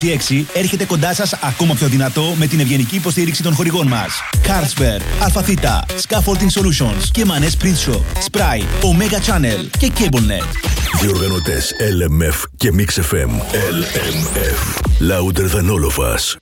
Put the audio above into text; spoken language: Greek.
2026 έρχεται κοντά σας ακόμα πιο δυνατό με την ευγενική υποστήριξη των χορηγών μας. Carlsberg, Αλφαθήτα, Scaffolding Solutions και Manes Print Shop, Spry, Omega Channel και CableNet. Διοργανωτές LMF και Mix FM. LMF. Louder than all of us.